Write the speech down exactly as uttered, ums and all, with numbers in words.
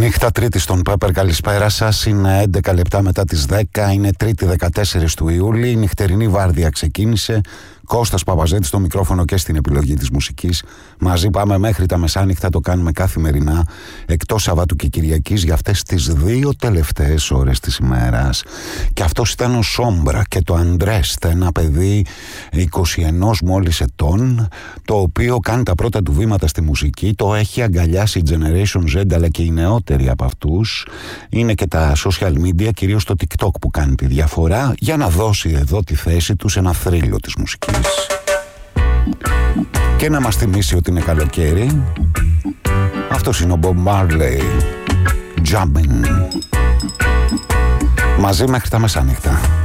Νύχτα Τρίτη στον Πέπερ, καλησπέρα σας. Είναι έντεκα λεπτά μετά τις δέκα, είναι Τρίτη δεκατέσσερις του Ιούλη. Η νυχτερινή βάρδια ξεκίνησε. Κώστας Παπαζέτης στο μικρόφωνο και στην επιλογή της μουσικής. Μαζί πάμε μέχρι τα μεσάνυχτα, το κάνουμε καθημερινά, εκτός Σαββάτου και Κυριακής, για αυτές τις δύο τελευταίες ώρες της ημέρας. Και αυτός ήταν ο Σόμπρα και το Αντρέστ, ένα παιδί είκοσι ένα μόλις ετών, το οποίο κάνει τα πρώτα του βήματα στη μουσική. Το έχει αγκαλιάσει η Generation Z, αλλά και οι νεότεροι από αυτούς. Είναι και τα social media, κυρίως το TikTok, που κάνει τη διαφορά, για να δώσει εδώ τη θέση του σε ένα θρύλο της μουσικής και να μας θυμίσει ότι είναι καλοκαίρι. Αυτός είναι ο Bob Marley, Jumpin'. Μαζί μέχρι τα μεσάνυχτα.